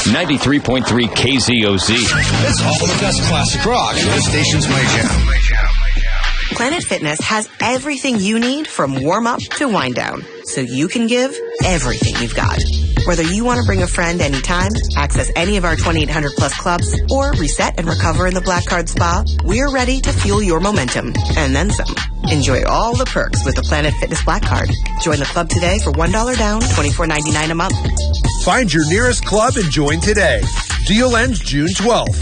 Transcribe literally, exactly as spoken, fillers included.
ninety-three point three K Z O Z. It's all the best classic rock. This station's my jam. Planet Fitness has everything you need from warm-up to wind-down, so you can give everything you've got. Whether you want to bring a friend anytime, access any of our twenty-eight hundred plus clubs, or reset and recover in the Black Card Spa, we're ready to fuel your momentum, and then some. Enjoy all the perks with the Planet Fitness Black Card. Join the club today for one dollar down, twenty-four ninety-nine a month. Find your nearest club and join today. Deal ends June twelfth.